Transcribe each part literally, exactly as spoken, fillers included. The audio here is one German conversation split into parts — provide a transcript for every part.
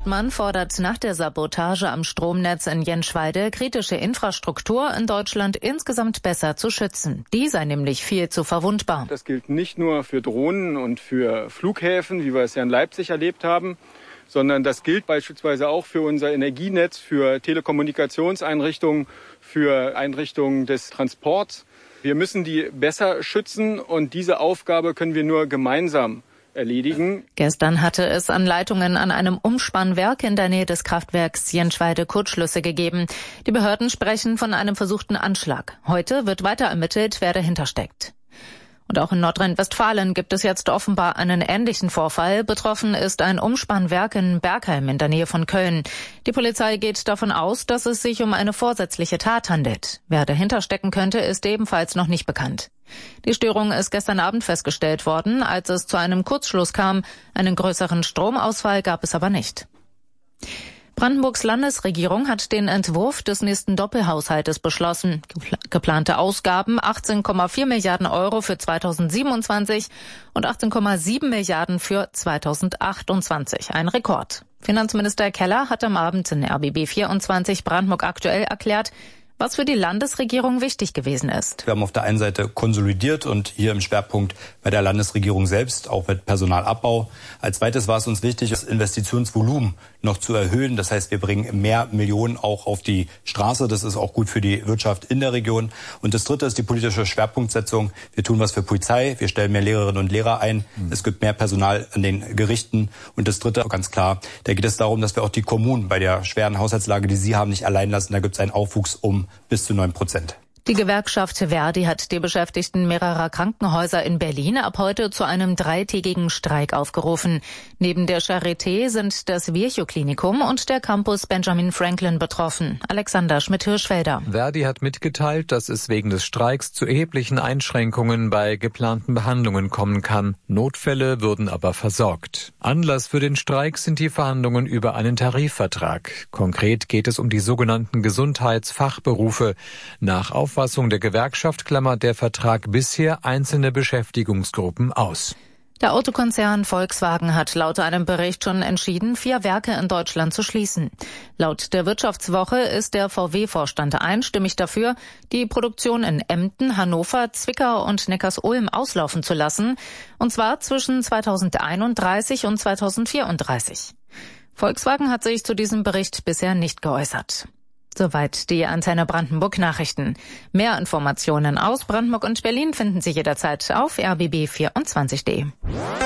Hauptmann fordert nach der Sabotage am Stromnetz in Jenschwalde, kritische Infrastruktur in Deutschland insgesamt besser zu schützen. Die sei nämlich viel zu verwundbar. Das gilt nicht nur für Drohnen und für Flughäfen, wie wir es ja in Leipzig erlebt haben, sondern das gilt beispielsweise auch für unser Energienetz, für Telekommunikationseinrichtungen, für Einrichtungen des Transports. Wir müssen die besser schützen und diese Aufgabe können wir nur gemeinsam erledigen. Gestern hatte es an Leitungen an einem Umspannwerk in der Nähe des Kraftwerks Jenschwalde Kurzschlüsse gegeben. Die Behörden sprechen von einem versuchten Anschlag. Heute wird weiter ermittelt, wer dahinter steckt. Und auch in Nordrhein-Westfalen gibt es jetzt offenbar einen ähnlichen Vorfall. Betroffen ist ein Umspannwerk in Bergheim in der Nähe von Köln. Die Polizei geht davon aus, dass es sich um eine vorsätzliche Tat handelt. Wer dahinter stecken könnte, ist ebenfalls noch nicht bekannt. Die Störung ist gestern Abend festgestellt worden, als es zu einem Kurzschluss kam. Einen größeren Stromausfall gab es aber nicht. Brandenburgs Landesregierung hat den Entwurf des nächsten Doppelhaushaltes beschlossen. Geplante Ausgaben achtzehn Komma vier Milliarden Euro für zweitausendsiebenundzwanzig und achtzehn Komma sieben Milliarden für zweitausendachtundzwanzig. Ein Rekord. Finanzminister Keller hat am Abend in R B B vierundzwanzig Brandenburg aktuell erklärt, was für die Landesregierung wichtig gewesen ist. Wir haben auf der einen Seite konsolidiert und hier im Schwerpunkt bei der Landesregierung selbst, auch mit Personalabbau. Als zweites war es uns wichtig, das Investitionsvolumen noch zu erhöhen. Das heißt, wir bringen mehr Millionen auch auf die Straße. Das ist auch gut für die Wirtschaft in der Region. Und das dritte ist die politische Schwerpunktsetzung. Wir tun was für Polizei, wir stellen mehr Lehrerinnen und Lehrer ein. Mhm. Es gibt mehr Personal an den Gerichten. Und das dritte, ganz klar, da geht es darum, dass wir auch die Kommunen bei der schweren Haushaltslage, die sie haben, nicht allein lassen. Da gibt es einen Aufwuchs um bis zu neun Prozent. Die Gewerkschaft Verdi hat die Beschäftigten mehrerer Krankenhäuser in Berlin ab heute zu einem dreitägigen Streik aufgerufen. Neben der Charité sind das Virchow-Klinikum und der Campus Benjamin Franklin betroffen. Alexander Schmidt-Hirschfelder. Verdi hat mitgeteilt, dass es wegen des Streiks zu erheblichen Einschränkungen bei geplanten Behandlungen kommen kann. Notfälle würden aber versorgt. Anlass für den Streik sind die Verhandlungen über einen Tarifvertrag. Konkret geht es um die sogenannten Gesundheitsfachberufe. Nach Auffassung der Gewerkschaft klammert der Vertrag bisher einzelne Beschäftigungsgruppen aus. Der Autokonzern Volkswagen hat laut einem Bericht schon entschieden, vier Werke in Deutschland zu schließen. Laut der Wirtschaftswoche ist der V W-Vorstand einstimmig dafür, die Produktion in Emden, Hannover, Zwickau und Neckarsulm auslaufen zu lassen, und zwar zwischen zweitausendeinunddreißig und zweitausendvierunddreißig. Volkswagen hat sich zu diesem Bericht bisher nicht geäußert. Soweit die Antenne Brandenburg Nachrichten. Mehr Informationen aus Brandenburg und Berlin finden Sie jederzeit auf r b b vierundzwanzig punkt d.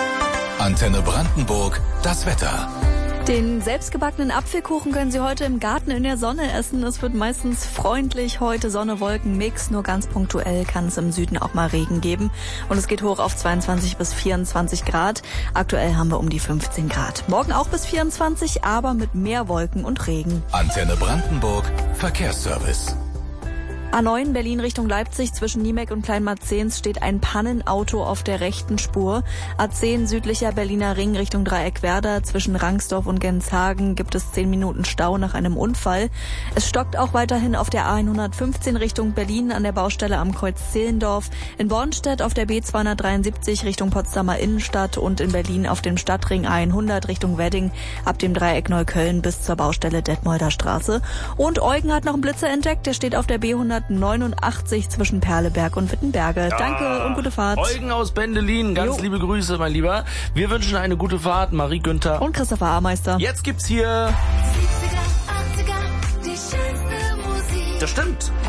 Antenne Brandenburg, das Wetter. Den selbstgebackenen Apfelkuchen können Sie heute im Garten in der Sonne essen. Es wird meistens freundlich. Heute Sonne-Wolken-Mix. Nur ganz punktuell kann es im Süden auch mal Regen geben. Und es geht hoch auf zweiundzwanzig bis vierundzwanzig Grad. Aktuell haben wir um die fünfzehn Grad. Morgen auch bis vierundzwanzig, aber mit mehr Wolken und Regen. Antenne Brandenburg, Verkehrsservice. A neun Berlin Richtung Leipzig zwischen Niemek und Kleinmarzens steht ein Pannenauto auf der rechten Spur. A zehn südlicher Berliner Ring Richtung Dreieckwerder zwischen Rangsdorf und Genshagen gibt es zehn Minuten Stau nach einem Unfall. Es stockt auch weiterhin auf der A hundertfünfzehn Richtung Berlin an der Baustelle am Kreuz Zehlendorf, in Bornstedt auf der B zweihundertdreiundsiebzig Richtung Potsdamer Innenstadt und in Berlin auf dem Stadtring A hundert Richtung Wedding ab dem Dreieck Neukölln bis zur Baustelle Detmolder Straße. Und Eugen hat noch einen Blitzer entdeckt, der steht auf der B hundertneunundachtzig zwischen Perleberg und Wittenberge. Ja. Danke und gute Fahrt. Eugen aus Bendelin, ganz jo. liebe Grüße, mein Lieber. Wir wünschen eine gute Fahrt, Marie Günther. Und Christopher Ahrmeister. Jetzt gibt's hier... siebziger, achtziger, die schönste Musik. Das stimmt.